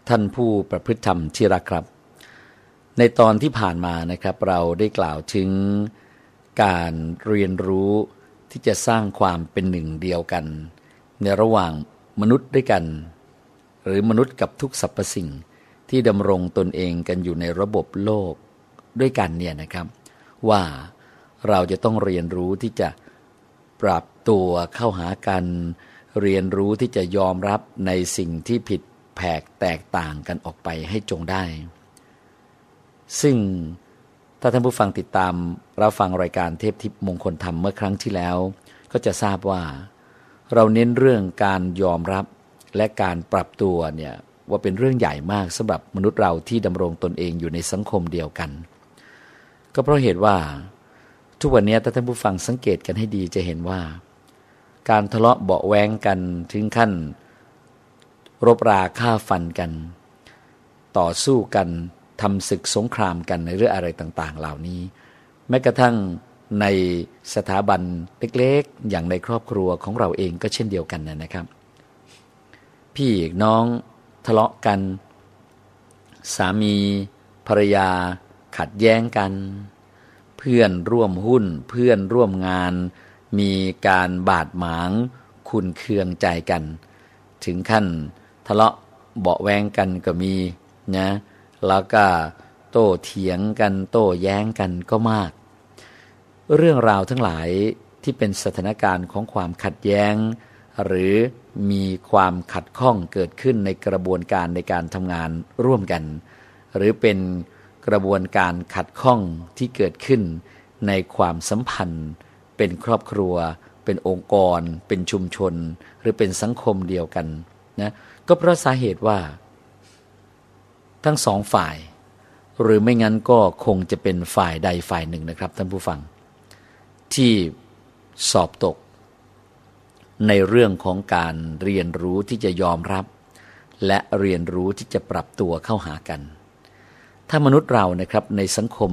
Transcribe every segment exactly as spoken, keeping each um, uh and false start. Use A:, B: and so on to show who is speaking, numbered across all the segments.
A: ท่านผู้ประพฤติธรรมที่รักครับในตอนที่ผ่านมานะครับเราได้กล่าวถึงการเรียนรู้ที่จะสร้างความเป็นหนึ่งเดียวกันในระหว่างมนุษย์ด้วยกันหรือมนุษย์กับทุกสรรพสิ่งที่ดำรงตนเองกันอยู่ในระบบโลกด้วยกันเนี่ยนะครับว่าเราจะต้องเรียนรู้ที่จะปรับตัวเข้าหากันเรียนรู้ที่จะยอมรับในสิ่งที่ผิดแผกแตกต่างกันออกไปให้จงได้ซึ่งถ้าท่านผู้ฟังติดตามรับฟังรายการเทพทิพย์มงคลธรรมเมื่อครั้งที่แล้วก็จะทราบว่าเราเน้นเรื่องการยอมรับและการปรับตัวเนี่ยว่าเป็นเรื่องใหญ่มากสำหรับมนุษย์เราที่ดำรงตนเองอยู่ในสังคมเดียวกันก็เพราะเหตุว่าทุกวันนี้ถ้าท่านผู้ฟังสังเกตกันให้ดีจะเห็นว่าการทะเลาะเบาะแว้งกันถึงขั้นรบราฆ่าฟันกันต่อสู้กันทำศึกสงครามกันในเรื่องอะไรต่างๆเหล่านี้แม้กระทั่งในสถาบันเล็กๆอย่างในครอบครัวของเราเองก็เช่นเดียวกันนะครับพี่น้องทะเลาะกันสามีภรรยาขัดแย้งกันเพื่อนร่วมหุ้นเพื่อนร่วมงานมีการบาดหมางขุ่นเคืองใจกันถึงขั้นทะเลาะเบาะแว้งกันก็มีนะแล้วก็โต้เถียงกันโต้แย้งกันก็มากเรื่องราวทั้งหลายที่เป็นสถานการณ์ของความขัดแย้งหรือมีความขัดข้องเกิดขึ้นในกระบวนการในการทำงานร่วมกันหรือเป็นกระบวนการขัดข้องที่เกิดขึ้นในความสัมพันธ์เป็นครอบครัวเป็นองค์กรเป็นชุมชนหรือเป็นสังคมเดียวกันนะก็เพราะสาเหตุว่าทั้งสองฝ่ายหรือไม่งั้นก็คงจะเป็นฝ่ายใดฝ่ายหนึ่งนะครับท่านผู้ฟังที่สอบตกในเรื่องของการเรียนรู้ที่จะยอมรับและเรียนรู้ที่จะปรับตัวเข้าหากันถ้ามนุษย์เรานะครับในสังคม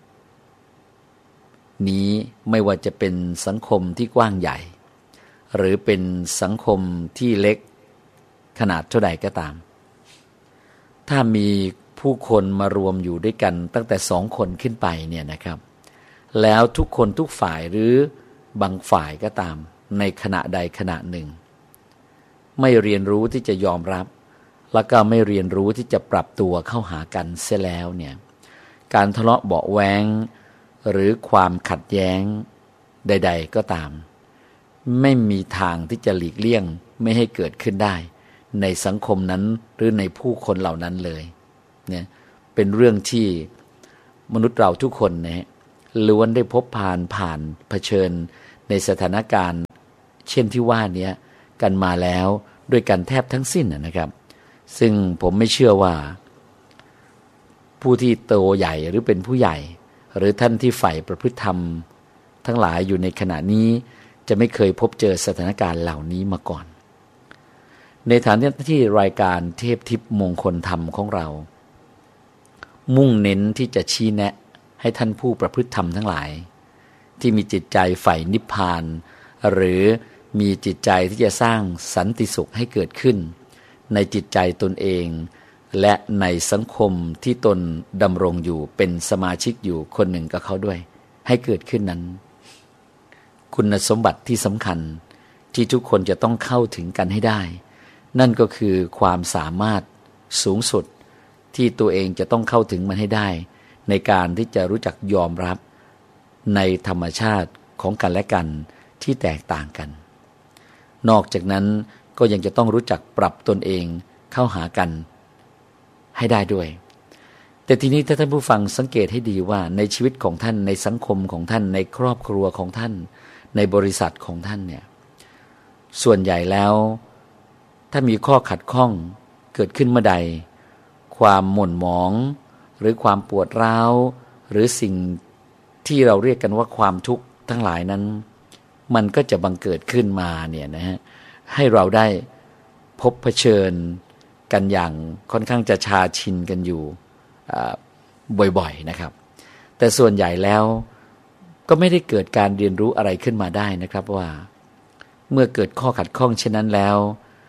A: นี้ไม่ว่าจะเป็นสังคมที่กว้างใหญ่หรือเป็นสังคมที่เล็กขนาดเท่าใดก็ตามถ้ามีผู้คนมารวมอยู่ด้วยกันตั้งแต่สองคนขึ้นไปเนี่ยนะครับแล้วทุกคนทุกฝ่ายหรือบางฝ่ายก็ตามในขณะใดขณะหนึ่งไม่เรียนรู้ที่จะยอมรับแล้วก็ไม่เรียนรู้ที่จะปรับตัวเข้าหากันเสียแล้วเนี่ยการทะเลาะเบาะแว้งหรือความขัดแย้งใดๆก็ตามไม่มีทางที่จะหลีกเลี่ยงไม่ให้เกิดขึ้นได้ในสังคมนั้นหรือในผู้คนเหล่านั้นเลยเนี่ยเป็นเรื่องที่มนุษย์เราทุกคนเนี่ยล้วนได้พบผ่านผ่านเผชิญในสถานการณ์เช่นที่ว่านี้กันมาแล้วด้วยกันแทบทั้งสิ้นนะครับซึ่งผมไม่เชื่อว่าผู้ที่โตใหญ่หรือเป็นผู้ใหญ่หรือท่านที่ใฝ่ประพฤติธรรมทั้งหลายอยู่ในขณะนี้จะไม่เคยพบเจอสถานการณ์เหล่านี้มาก่อนในฐานะที่รายการเทพทิพย์มงคลธรรมของเรามุ่งเน้นที่จะชี้แนะให้ท่านผู้ประพฤติธรรมทั้งหลายที่มีจิตใจใฝ่นิพพานหรือมีจิตใจที่จะสร้างสันติสุขให้เกิดขึ้นในจิตใจตนเองและในสังคมที่ตนดำรงอยู่เป็นสมาชิกอยู่คนหนึ่งกับเขาด้วยให้เกิดขึ้นนั้นคุณสมบัติที่สำคัญที่ทุกคนจะต้องเข้าถึงกันให้ได้นั่นก็คือความสามารถสูงสุดที่ตัวเองจะต้องเข้าถึงมันให้ได้ในการที่จะรู้จักยอมรับในธรรมชาติของกันและกันที่แตกต่างกันนอกจากนั้นก็ยังจะต้องรู้จักปรับตนเองเข้าหากันให้ได้ด้วยแต่ทีนี้ถ้าท่านผู้ฟังสังเกตให้ดีว่าในชีวิตของท่านในสังคมของท่านในครอบครัวของท่านในบริษัทของท่านเนี่ยส่วนใหญ่แล้วถ้ามีข้อขัดข้องเกิดขึ้นเมื่อใดความหม่นหมองหรือความปวดร้าวหรือสิ่งที่เราเรียกกันว่าความทุกข์ทั้งหลายนั้นมันก็จะบังเกิดขึ้นมาเนี่ยนะฮะให้เราได้พบเผชิญกันอย่างค่อนข้างจะชาชินกันอยู่บ่อยๆนะครับแต่ส่วนใหญ่แล้วก็ไม่ได้เกิดการเรียนรู้อะไรขึ้นมาได้นะครับว่าเมื่อเกิดข้อขัดข้องเช่นนั้นแล้ว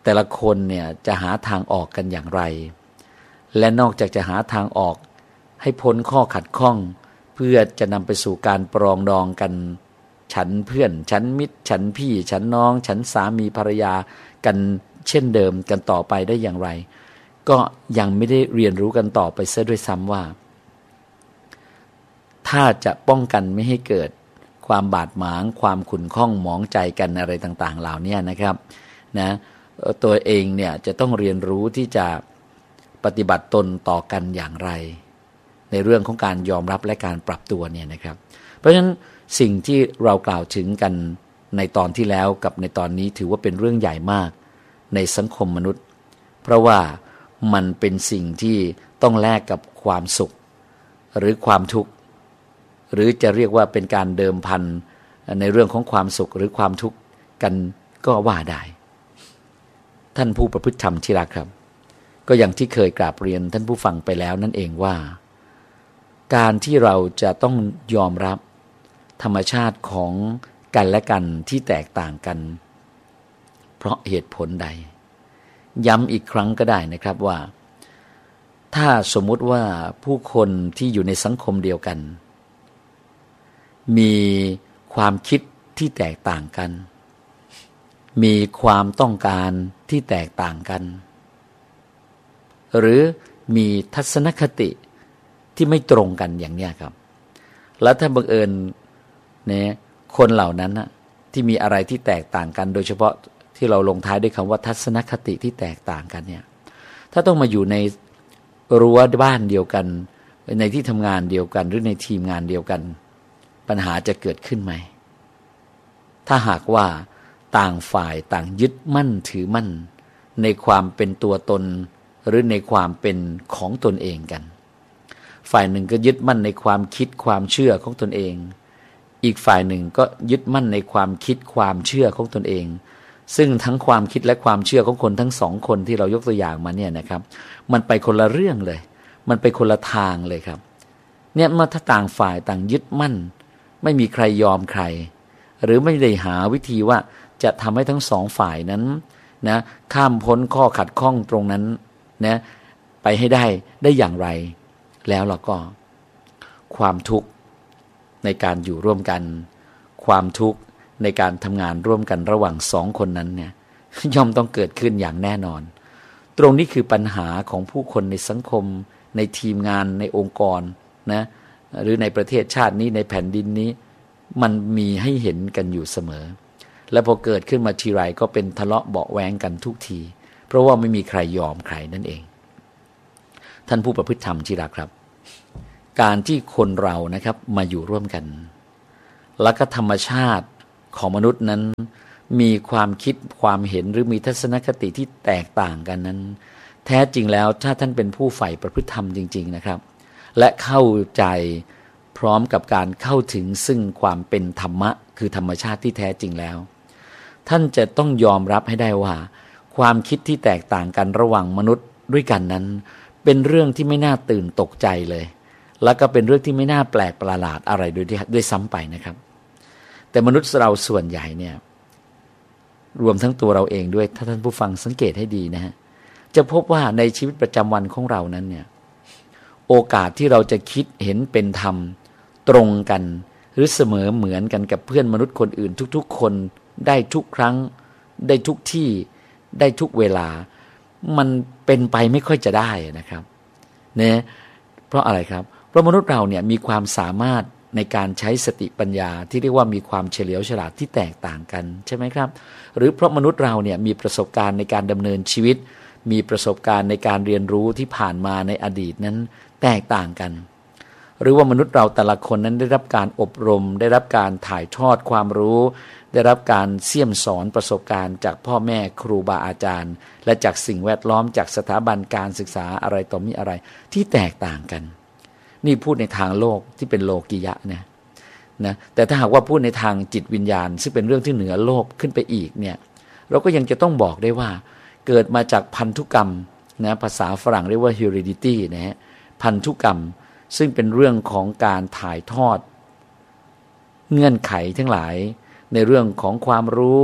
A: แต่ละคนเนี่ยจะหาทางออกกันอย่างไรและนอกจากจะหาทางออกให้พ้นข้อขัดข้องเพื่อจะนำไปสู่การปรองดองกันฉันเพื่อนฉันมิตรฉันพี่ฉันน้องฉันสามีภรรยากันเช่นเดิมกันต่อไปได้อย่างไรก็ยังไม่ได้เรียนรู้กันต่อไปซะด้วยซ้ำว่าถ้าจะป้องกันไม่ให้เกิดความบาดหมางความขุ่นข้องหมองใจกันอะไรต่างๆเหล่านี้นะครับนะตัวเองเนี่ยจะต้องเรียนรู้ที่จะปฏิบัติตนต่อกันอย่างไรในเรื่องของการยอมรับและการปรับตัวเนี่ยนะครับเพราะฉะนั้นสิ่งที่เรากล่าวถึงกันในตอนที่แล้วกับในตอนนี้ถือว่าเป็นเรื่องใหญ่มากในสังคมมนุษย์เพราะว่ามันเป็นสิ่งที่ต้องแลกกับความสุขหรือความทุกข์หรือจะเรียกว่าเป็นการเดิมพันในเรื่องของความสุขหรือความทุกข์กันก็ว่าได้ท่านผู้ประพฤติธรรมที่รักครับก็อย่างที่เคยกราบเรียนท่านผู้ฟังไปแล้วนั่นเองว่าการที่เราจะต้องยอมรับธรรมชาติของกันและกันที่แตกต่างกันเพราะเหตุผลใดย้ำอีกครั้งก็ได้นะครับว่าถ้าสมมุติว่าผู้คนที่อยู่ในสังคมเดียวกันมีความคิดที่แตกต่างกันมีความต้องการที่แตกต่างกันหรือมีทัศนคติที่ไม่ตรงกันอย่างนี้ครับแล้วถ้าบังเอิญเนี่ยคนเหล่านั้นนะที่มีอะไรที่แตกต่างกันโดยเฉพาะที่เราลงท้ายด้วยคำว่าทัศนคติที่แตกต่างกันเนี่ยถ้าต้องมาอยู่ในรั้วบ้านเดียวกันในที่ทำงานเดียวกันหรือในทีมงานเดียวกันปัญหาจะเกิดขึ้นไหมถ้าหากว่าต่างฝ่ายต่างยึดมั่นถือมั่นในความเป็นตัวตนหรือในความเป็นของตนเองกันฝ่ายหนึ่งก็ยึดมั่นในความคิดความเชื่อของตนเองอีกฝ่ายหนึ่งก็ยึดมั่นในความคิดความเชื่อของตนเองซึ่งทั้งความคิดและความเชื่อของคนทั้งสองคนที่เรายกตัวอย่างมาเนี่ยนะครับมันไปคนละเรื่องเลยมันไปคนละทางเลยครับเนี่ยเมื่อถ้าต่างฝ่ายต่างยึดมั่นไม่มีใครยอมใครหรือไม่ได้หาวิธีว่าจะทำให้ทั้งสองฝ่ายนั้นนะข้ามพ้นข้อขัดข้องตรงนั้นนะไปให้ได้ได้อย่างไรแล้วเราก็ความทุกข์ในการอยู่ร่วมกันความทุกข์ในการทำงานร่วมกันระหว่างสองคนนั้นเนี่ยย่อมต้องเกิดขึ้นอย่างแน่นอนตรงนี้คือปัญหาของผู้คนในสังคมในทีมงานในองค์กรนะหรือในประเทศชาตินี้ในแผ่นดินนี้มันมีให้เห็นกันอยู่เสมอและพอเกิดขึ้นมาทีไรก็เป็นทะเลาะเบาะแว้งกันทุกทีเพราะว่าไม่มีใครยอมใครนั่นเองท่านผู้ประพฤติธรรมที่รักครับการที่คนเรานะครับมาอยู่ร่วมกันแล้วก็ธรรมชาติของมนุษย์นั้นมีความคิดความเห็นหรือมีทัศนคติที่แตกต่างกันนั้นแท้จริงแล้วถ้าท่านเป็นผู้ใฝ่ประพฤติธรรมจริงๆนะครับและเข้าใจพร้อมกับการเข้าถึงซึ่งความเป็นธรรมะคือธรรมชาติที่แท้จริงแล้วท่านจะต้องยอมรับให้ได้ว่าความคิดที่แตกต่างกันระหว่างมนุษย์ด้วยกันนั้นเป็นเรื่องที่ไม่น่าตื่นตกใจเลยแล้วก็เป็นเรื่องที่ไม่น่าแปลกประหลาดอะไรโดยด้วยซ้ำไปนะครับแต่มนุษย์เราส่วนใหญ่เนี่ยรวมทั้งตัวเราเองด้วยถ้าท่านผู้ฟังสังเกตให้ดีนะฮะจะพบว่าในชีวิตประจำวันของเรานั้นเนี่ยโอกาสที่เราจะคิดเห็นเป็นธรรมตรงกันหรือเสมอเหมือนกันกับเพื่อนมนุษย์คนอื่นทุกๆคนได้ทุกครั้งได้ทุกที่ได้ทุกเวลามันเป็นไปไม่ค่อยจะได้นะครับเนี่ยเพราะอะไรครับเพราะมนุษย์เราเนี่ยมีความสามารถในการใช้สติปัญญาที่เรียกว่ามีความเฉลียวฉลาดที่แตกต่างกันใช่ไหมครับหรือเพราะมนุษย์เราเนี่ยมีประสบการณ์ในการดำเนินชีวิตมีประสบการณ์ในการเรียนรู้ที่ผ่านมาในอดีตนั้นแตกต่างกันหรือว่ามนุษย์เราแต่ละคนนั้นได้รับการอบรมได้รับการถ่ายทอดความรู้ได้รับการเสี่ยมสอนประสบการณ์จากพ่อแม่ครูบาอาจารย์และจากสิ่งแวดล้อมจากสถาบันการศึกษาอะไรต่อมีอะไรที่แตกต่างกันนี่พูดในทางโลกที่เป็นโลกิยะนะนะแต่ถ้าหากว่าพูดในทางจิตวิญญาณซึ่งเป็นเรื่องที่เหนือโลกขึ้นไปอีกเนี่ยเราก็ยังจะต้องบอกได้ว่าเกิดมาจากพันธุกรรมนะภาษาฝรั่งเรียกว่า heredity นะฮะพันธุกรรมซึ่งเป็นเรื่องของการถ่ายทอดเงื่อนไขทั้งหลายในเรื่องของความรู้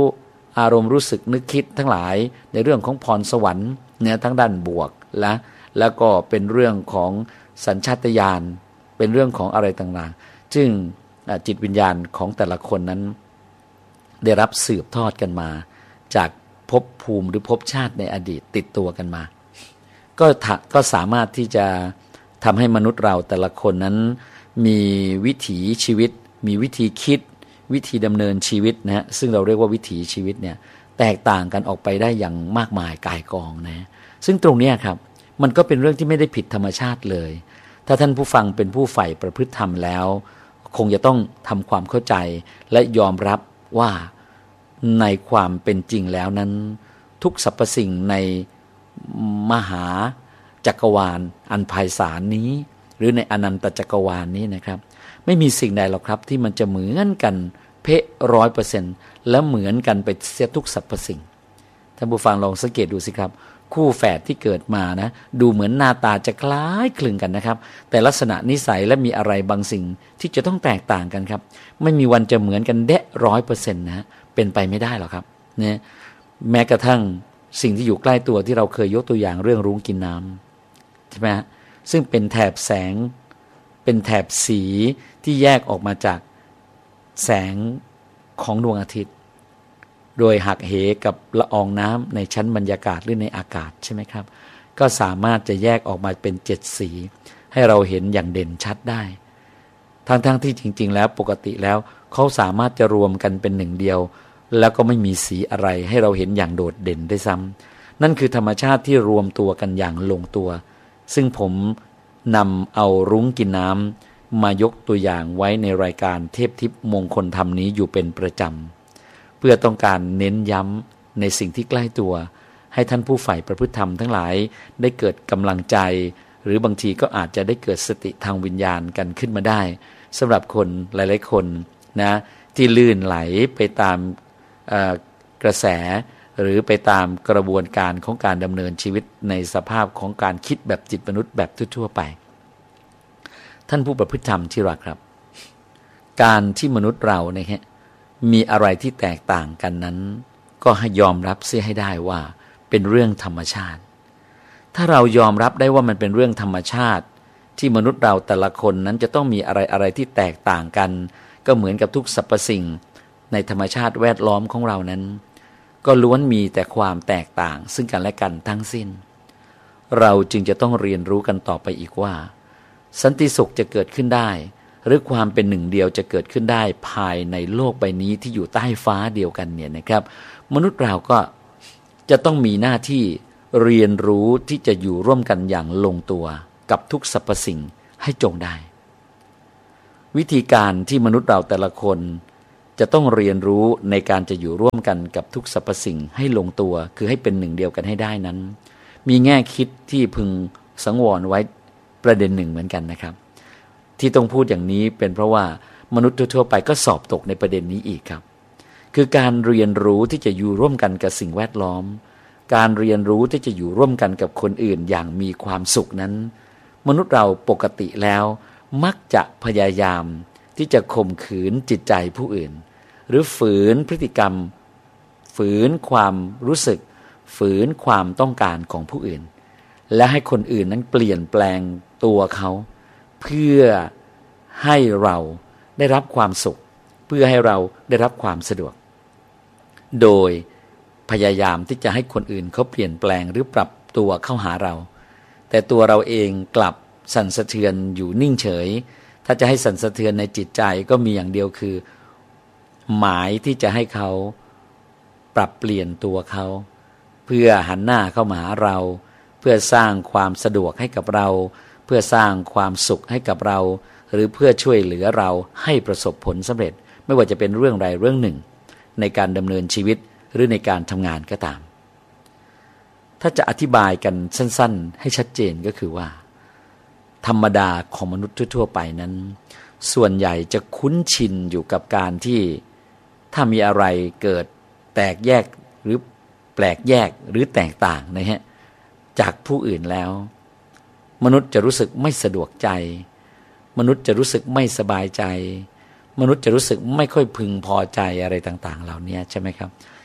A: อารมณ์รู้สึกนึกคิดทั้งหลายในเรื่องของพรสวรรค์เนี่ยทั้งด้านบวกและแล้วก็เป็นเรื่องของสัญชาตญาณเป็นเรื่องของอะไรต่างๆซึ่งจิตวิญญาณของแต่ละคนนั้นได้รับสืบทอดกันมาจากภพภูมิหรือภพชาติในอดีตติดตัวกันมาก็ก็สามารถที่จะทำให้มนุษย์เราแต่ละคนนั้นมีวิถีชีวิตมีวิธีคิดวิธีดำเนินชีวิตนะฮะซึ่งเราเรียกว่าวิถีชีวิตเนี่ยแตกต่างกันออกไปได้อย่างมากมายก่ายกองนะซึ่งตรงนี้ครับมันก็เป็นเรื่องที่ไม่ได้ผิดธรรมชาติเลยถ้าท่านผู้ฟังเป็นผู้ใฝ่ประพฤติธรรมแล้วคงจะต้องทำความเข้าใจและยอมรับว่าในความเป็นจริงแล้วนั้นทุกสรรพสิ่งในมหาจักรวาลอันไพศาลนี้หรือในอนันตจักรวาลนี้นะครับไม่มีสิ่งใดหรอกครับที่มันจะเหมือนกันเป๊ะร้อยเปอร์เซ็นต์แล้วเหมือนกันไปเสียทุกสรรพสิ่งท่านผู้ฟังลองสังเกตดูสิครับคู่แฝดที่เกิดมานะดูเหมือนหน้าตาจะคล้ายคลึงกันนะครับแต่ลักษณะนิสัยและมีอะไรบางสิ่งที่จะต้องแตกต่างกันครับไม่มีวันจะเหมือนกันเดะร้อยเปอร์เซ็นต์นะเป็นไปไม่ได้หรอกครับเนี่ยแม้กระทั่งสิ่งที่อยู่ใกล้ตัวที่เราเคยยกตัวอย่างเรื่องรุ้งกินน้ำใช่ไหมฮะซึ่งเป็นแถบแสงเป็นแถบสีที่แยกออกมาจากแสงของดวงอาทิตย์โดยหักเหกับละอองน้ำในชั้นบรรยากาศหรือในอากาศใช่ไหมครับก็สามารถจะแยกออกมาเป็นเจ็ดสีให้เราเห็นอย่างเด่นชัดได้ทั้งๆที่จริงๆแล้วปกติแล้วเขาสามารถจะรวมกันเป็นหนึ่งเดียวแล้วก็ไม่มีสีอะไรให้เราเห็นอย่างโดดเด่นได้ซ้ำนั่นคือธรรมชาติที่รวมตัวกันอย่างลงตัวซึ่งผมนำเอารุ้งกินน้ำมายกตัวอย่างไว้ในรายการเทพทิพย์มงคลธรรมนี้อยู่เป็นประจำเพื่อต้องการเน้นย้ำในสิ่งที่ใกล้ตัวให้ท่านผู้ใฝ่ประพฤติธรรมทั้งหลายได้เกิดกำลังใจหรือบางทีก็อาจจะได้เกิดสติทางวิญญาณกันขึ้นมาได้สำหรับคนหลายๆคนนะที่ลื่นไหลไปตามกระแสหรือไปตามกระบวนการของการดำเนินชีวิตในสภาพของการคิดแบบจิตมนุษย์แบบทั่วๆไปท่านผู้ประพฤติธรรมที่รักครับการที่มนุษย์เราเนี่ยมีอะไรที่แตกต่างกันนั้นก็ให้ยอมรับเสียให้ได้ว่าเป็นเรื่องธรรมชาติถ้าเรายอมรับได้ว่ามันเป็นเรื่องธรรมชาติที่มนุษย์เราแต่ละคนนั้นจะต้องมีอะไรอะไรที่แตกต่างกันก็เหมือนกับทุกสรรพสิ่งในธรรมชาติแวดล้อมของเรานั้นก็ล้วนมีแต่ความแตกต่างซึ่งกันและกันทั้งสิ้นเราจึงจะต้องเรียนรู้กันต่อไปอีกว่าสันติสุขจะเกิดขึ้นได้หรือความเป็นหนึ่งเดียวจะเกิดขึ้นได้ภายในโลกใบนี้ที่อยู่ใต้ฟ้าเดียวกันเนี่ยนะครับมนุษย์เราก็จะต้องมีหน้าที่เรียนรู้ที่จะอยู่ร่วมกันอย่างลงตัวกับทุกสรรพสิ่งให้จงได้วิธีการที่มนุษย์เราแต่ละคนจะต้องเรียนรู้ในการจะอยู่ร่วมกันกับทุกสรรพสิ่งให้ลงตัวคือให้เป็นหนึ่งเดียวกันให้ได้นั้นมีแง่คิดที่พึงสังวรไว้ประเด็นหนึ่งเหมือนกันนะครับที่ต้องพูดอย่างนี้เป็นเพราะว่ามนุษย์ทั่วไปก็สอบตกในประเด็นนี้อีกครับคือการเรียนรู้ที่จะอยู่ร่วมกันกับสิ่งแวดล้อมการเรียนรู้ที่จะอยู่ร่วมกันกับคนอื่นอย่างมีความสุขนั้นมนุษย์เราปกติแล้วมักจะพยายามที่จะข่มขืนจิตใจผู้อื่นหรือฝืนพฤติกรรมฝืนความรู้สึกฝืนความต้องการของผู้อื่นและให้คนอื่นนั้นเปลี่ยนแปลงตัวเขาเพื่อให้เราได้รับความสุขเพื่อให้เราได้รับความสะดวกโดยพยายามที่จะให้คนอื่นเขาเปลี่ยนแปลงหรือปรับตัวเข้าหาเราแต่ตัวเราเองกลับสั่นสะเทือนอยู่นิ่งเฉยถ้าจะให้สั่นสะเทือนในจิตใจก็มีอย่างเดียวคือหมายที่จะให้เขาปรับเปลี่ยนตัวเขาเพื่อหันหน้าเข้ามาหาเราเพื่อสร้างความสะดวกให้กับเราเพื่อสร้างความสุขให้กับเราหรือเพื่อช่วยเหลือเราให้ประสบผลสำเร็จไม่ว่าจะเป็นเรื่องใดเรื่องหนึ่งในการดำเนินชีวิตหรือในการทำงานก็ตามถ้าจะอธิบายกันสั้นๆให้ชัดเจนก็คือว่าธรรมดาของมนุษย์ทั่วๆไปนั้นส่วนใหญ่จะคุ้นชินอยู่กับการที่ถ้ามีอะไรเกิดแตกแยกหรือแปลกแยกหรือแตกต่างนะฮะจากผู้อื่นแล้วมนุษย์จะรู้สึกไม่สะดวกใจมนุษย์จะรู้สึกไม่สบายใจมนุษย์จะรู้สึกไม่ค่อยพึงพอใจอะไรต่างๆเหล่านี้ใช่ไหมครับ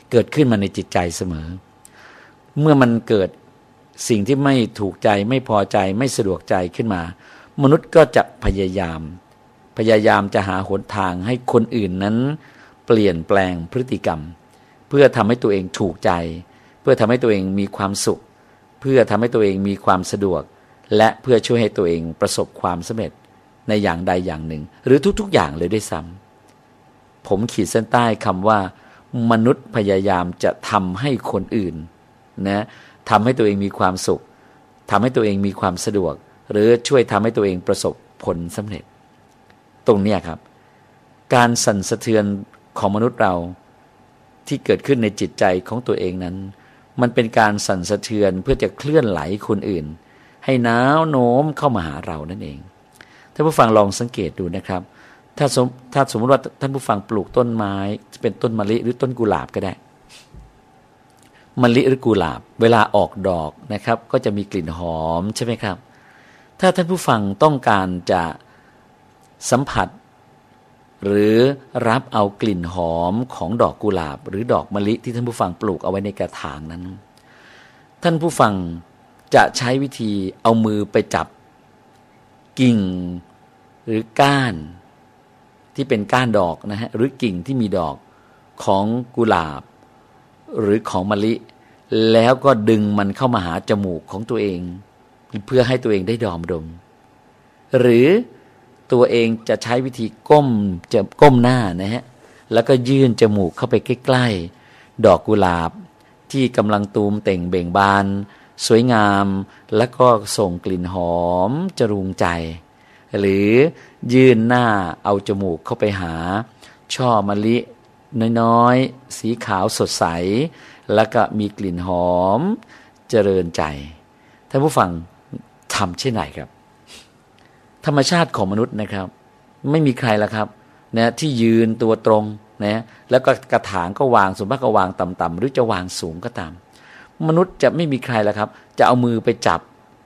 A: เกิดขึ้นมาในจิตใจเสมอเมื่อมันเกิดสิ่งที่ไม่ถูกใจไม่พอใจไม่สะดวกใจขึ้นมามนุษย์ก็จะพยายามพยายามจะหาหนทางให้คนอื่นนั้นเปลี่ยนแปลงพฤติกรรมเพื่อทำให้ตัวเองถูกใจเพื่อทำให้ตัวเองมีความสุขเพื่อทำให้ตัวเองมีความสะดวกและเพื่อช่วยให้ตัวเองประสบความสำเร็จในอย่างใดอย่างหนึ่งหรือทุกๆอย่างเลยด้วยซ้ำผมขีดเส้นใต้คำว่ามนุษย์พยายามจะทำให้คนอื่นนะทำให้ตัวเองมีความสุขทำให้ตัวเองมีความสะดวกหรือช่วยทำให้ตัวเองประสบผลสำเร็จตรงนี้ครับการสั่นสะเทือนของมนุษย์เราที่เกิดขึ้นในจิตใจของตัวเองนั้นมันเป็นการสั่นสะเทือนเพื่อจะเคลื่อนไหลคนอื่นให้น้าวโน้มเข้ามาหาเรานั่นเองท่านผู้ฟังลองสังเกตดูนะครับถ้าสมถ้าสมมติว่าท่านผู้ฟังปลูกต้นไม้จะเป็นต้นมะลิหรือต้นกุหลาบก็ได้มะลิหรือกุหลาบเวลาออกดอกนะครับก็จะมีกลิ่นหอมใช่ไหมครับถ้าท่านผู้ฟังต้องการจะสัมผัสหรือรับเอากลิ่นหอมของดอกกุหลาบหรือดอกมะลิที่ท่านผู้ฟังปลูกเอาไว้ในกระถางนั้นท่านผู้ฟังจะใช้วิธีเอามือไปจับกิ่งหรือก้านที่เป็นก้านดอกนะฮะหรือกิ่งที่มีดอกของกุหลาบหรือของมะลิแล้วก็ดึงมันเข้ามาหาจมูกของตัวเองเพื่อให้ตัวเองได้ดมดมหรือตัวเองจะใช้วิธีก้มจะก้มหน้านะฮะแล้วก็ยื่นจมูกเข้าไปใกล้ๆดอกกุหลาบที่กำลังตูมเต่งเบ่งบานสวยงามแล้วก็ส่งกลิ่นหอมจรุงใจหรือยื่นหน้าเอาจมูกเข้าไปหาช่อมะลิน้อยๆสีขาวสดใสแล้วก็มีกลิ่นหอมเจริญใจท่านผู้ฟังทำเช่นไรครับธรรมชาติของมนุษย์นะครับไม่มีใครละครับนะที่ยืนตัวตรงนะแล้วก็กระถางก็วางส่วนมากก็วางต่ำๆหรือจะวางสูงก็ตามมนุษย์จะไม่มีใครละครับจะเอามือไปจับ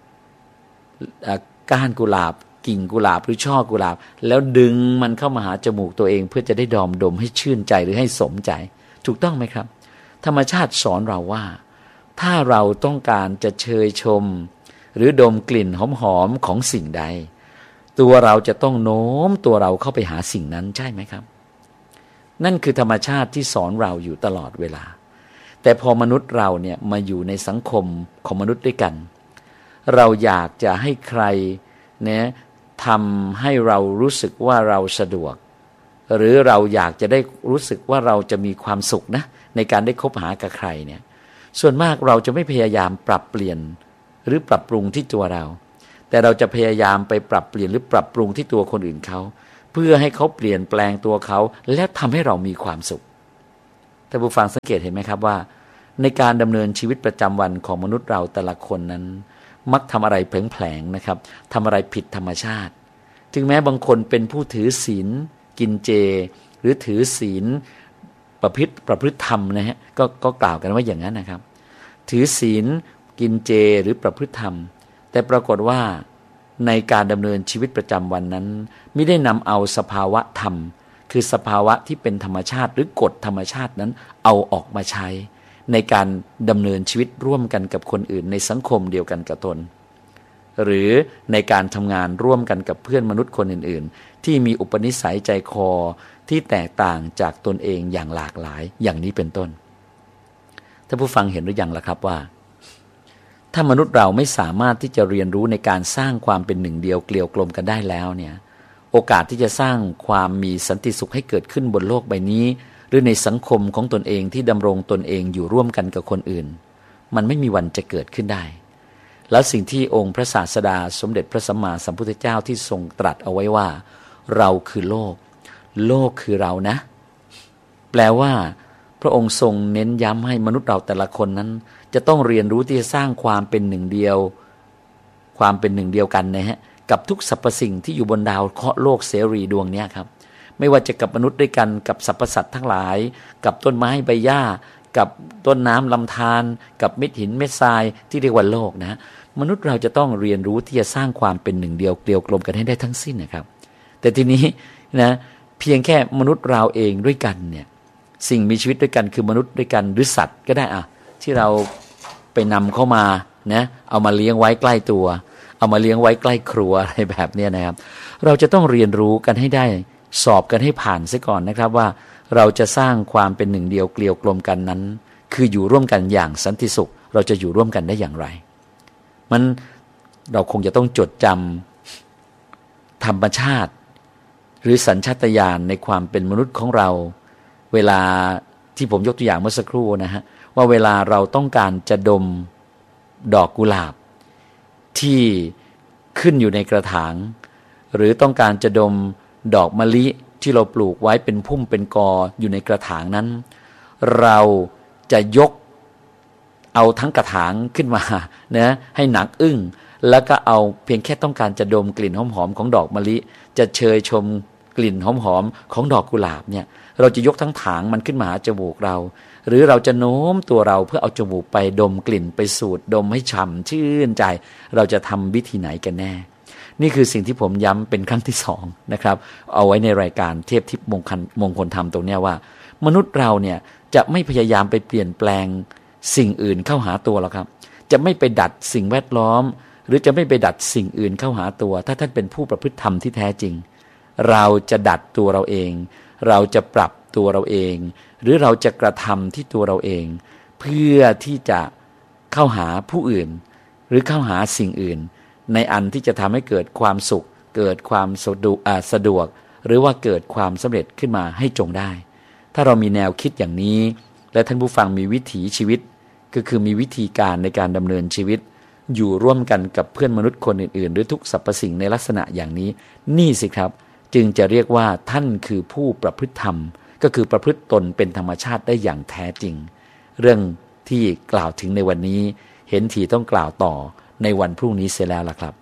A: ก้านกุหลาบกิ่งกุหลาบหรือช่อกุหลาบแล้วดึงมันเข้ามาหาจมูกตัวเองเพื่อจะได้ดมดมให้ชื่นใจหรือให้สมใจถูกต้องไหมครับธรรมชาติสอนเราว่าถ้าเราต้องการจะเชยชมหรือดมกลิ่นหอมๆของสิ่งใดตัวเราจะต้องโน้มตัวเราเข้าไปหาสิ่งนั้นใช่ไหมครับนั่นคือธรรมชาติที่สอนเราอยู่ตลอดเวลาแต่พอมนุษย์เราเนี่ยมาอยู่ในสังคมของมนุษย์ด้วยกันเราอยากจะให้ใครเนี่ยทำให้เรารู้สึกว่าเราสะดวกหรือเราอยากจะได้รู้สึกว่าเราจะมีความสุขนะในการได้คบหากับใครเนี่ยส่วนมากเราจะไม่พยายามปรับเปลี่ยนหรือปรับปรุงที่ตัวเราแต่เราจะพยายามไปปรับเปลี่ยนหรือปรับปรุงที่ตัวคนอื่นเขาเพื่อให้เขาเปลี่ยนแปลงตัวเขาและทำให้เรามีความสุขท่านผู้ฟังสังเกตเห็นไหมครับว่าในการดำเนินชีวิตประจำวันของมนุษย์เราแต่ละคนนั้นมักทำอะไรแผลงๆนะครับทำอะไรผิดธรรมชาติถึงแม้บางคนเป็นผู้ถือศีลกินเจหรือถือศีลประพฤติประพฤติธรรมนะฮะก็ก็กล่าวกันว่าอย่างนั้นนะครับถือศีลกินเจหรือประพฤติธรรมแต่ปรากฏว่าในการดำเนินชีวิตประจำวันนั้นไม่ได้นำเอาสภาวะธรรมคือสภาวะที่เป็นธรรมชาติหรือกฎธรรมชาตินั้นเอาออกมาใช้ในการดำเนินชีวิตร่วมกันกับคนอื่นในสังคมเดียวกันกับตนหรือในการทำงานร่วมกันกับเพื่อนมนุษย์คนอื่นๆที่มีอุปนิสัยใจคอที่แตกต่างจากตนเองอย่างหลากหลายอย่างนี้เป็นต้นท่านผู้ฟังเห็นหรือยังล่ะครับว่าถ้ามนุษย์เราไม่สามารถที่จะเรียนรู้ในการสร้างความเป็นหนึ่งเดียวเกลียวกลมกันได้แล้วเนี่ยโอกาสที่จะสร้างความมีสันติสุขให้เกิดขึ้นบนโลกใบนี้หรือในสังคมของตนเองที่ดำรงตนเองอยู่ร่วมกันกับคนอื่นมันไม่มีวันจะเกิดขึ้นได้แล้วสิ่งที่องค์พระศาสดาสมเด็จพระสัมมาสัมพุทธเจ้าที่ทรงตรัสเอาไว้ว่าเราคือโลกโลกคือเรานะแปลว่าพระองค์ทรงเน้นย้ำให้มนุษย์เราแต่ละคนนั้นจะต้องเรียนรู้ที่จะสร้างความเป็นหนึ่งเดียวความเป็นหนึ่งเดียวกันนะฮะกับทุกสรรพสิ่งที่อยู่บนดาวเคราะห์โลกเสรีดวงนี้ครับไม่ว่าจะกับมนุษย์ด้วยกันกับสรรพสัตว์ทั้งหลายกับต้นไม้ใบหญ้ากับต้นน้ำลำธารกับเม็ดหินเม็ดทรายที่เรียกว่าโลกนะมนุษย์เราจะต้องเรียนรู้ที่จะสร้างความเป็นหนึ่งเดียวเกลียวกลมกันให้ได้ทั้งสิ้นนะครับแต่ทีนี้นะเพียงแค่มนุษย์เราเองด้วยกันเนี่ยสิ่งมีชีวิตด้วยกันคือมนุษย์ด้วยกันหรือสัตว์ก็ได้อะที่เราไปนำเข้ามานะเอามาเลี้ยงไว้ใกล้ตัวเอามาเลี้ยงไว้ใกล้ครัวอะไรแบบนี้นะครับเราจะต้องเรียนรู้กันให้ได้สอบกันให้ผ่านซะก่อนนะครับว่าเราจะสร้างความเป็นหนึ่งเดียวเกลียวกลมกันนั้นคืออยู่ร่วมกันอย่างสันติสุขเราจะอยู่ร่วมกันได้อย่างไรมันเราคงจะต้องจดจำธรรมชาติหรือสัญชาตญาณในความเป็นมนุษย์ของเราเวลาที่ผมยกตัวอย่างเมื่อสักครู่นะฮะว่าเวลาเราต้องการจะดมดอกกุหลาบที่ขึ้นอยู่ในกระถางหรือต้องการจะดมดอกมะลิที่เราปลูกไว้เป็นพุ่มเป็นกออยู่ในกระถางนั้นเราจะยกเอาทั้งกระถางขึ้นมานะให้หนักอึ้งแล้วก็เอาเพียงแค่ต้องการจะดมกลิ่นหอมๆของดอกมะลิจะเชยชมกลิ่นหอมๆของดอกกุหลาบเนี่ยเราจะยกทั้งถางมันขึ้นมาหาจมูกเราหรือเราจะโน้มตัวเราเพื่อเอาจมูกไปดมกลิ่นไปสูดดมให้ฉ่ำชื่นใจเราจะทำวิธีไหนกันแน่นี่คือสิ่งที่ผมย้ำเป็นครั้งที่สองนะครับเอาไว้ในรายการเทพทิพย์มงคลมงคลธรรมตรงนี้ว่ามนุษย์เราเนี่ยจะไม่พยายามไปเปลี่ยนแปลงสิ่งอื่นเข้าหาตัวหรอกครับจะไม่ไปดัดสิ่งแวดล้อมหรือจะไม่ไปดัดสิ่งอื่นเข้าหาตัวถ้าท่านเป็นผู้ประพฤติธรรมที่แท้จริงเราจะดัดตัวเราเองเราจะปรับตัวเราเองหรือเราจะกระทำที่ตัวเราเองเพื่อที่จะเข้าหาผู้อื่นหรือเข้าหาสิ่งอื่นในอันที่จะทำให้เกิดความสุขเกิดความสะดวกสะดวกหรือว่าเกิดความสำเร็จขึ้นมาให้จงได้ถ้าเรามีแนวคิดอย่างนี้และท่านผู้ฟังมีวิถีชีวิตก็คือมีวิธีการในการดำเนินชีวิตอยู่ร่วมกันกับเพื่อนมนุษย์คนอื่นๆหรือทุกสรรพสิ่งในลักษณะอย่างนี้นี่สิครับจึงจะเรียกว่าท่านคือผู้ประพฤติธรรมก็คือประพฤติตนเป็นธรรมชาติได้อย่างแท้จริงเรื่องที่กล่าวถึงในวันนี้เห็นทีต้องกล่าวต่อในวันพรุ่งนี้เสียแล้วล่ะครับ